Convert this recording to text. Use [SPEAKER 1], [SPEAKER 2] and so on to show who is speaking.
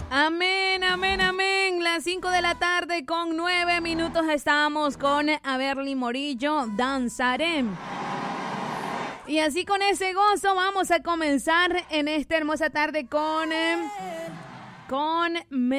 [SPEAKER 1] Amén, amén, amén. Las 5 de la tarde con 9 minutos estamos con Averly Morillo, Danzaré. Y así con ese gozo vamos a comenzar en esta hermosa tarde con